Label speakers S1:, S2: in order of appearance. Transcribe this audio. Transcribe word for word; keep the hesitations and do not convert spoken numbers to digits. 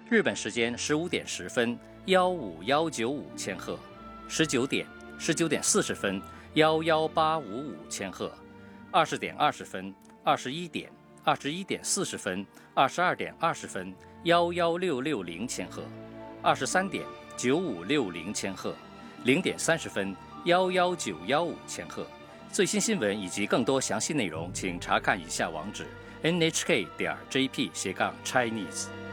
S1: 日本时间十五点十分，幺五幺九五千赫；十九点、十九点四十分，幺幺八五五千赫；二十点二十分、二十一点、二十一点四十分、二十二点二十分，幺幺六六零千赫；二十三点、九五六零千赫；零点三十分，幺幺九幺五千赫。最新新闻以及更多详细内容，请查看以下网址 ：n h k 点 j p 斜杠 Chinese。